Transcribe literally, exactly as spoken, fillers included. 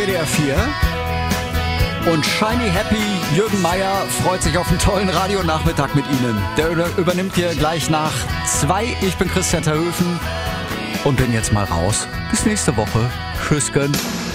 D R vier. Und Shiny Happy Jürgen Meier freut sich auf einen tollen Radionachmittag mit Ihnen. Der übernimmt hier gleich nach zwei. Ich bin Christian Terhöfen und bin jetzt mal raus. Bis nächste Woche. Tschüss.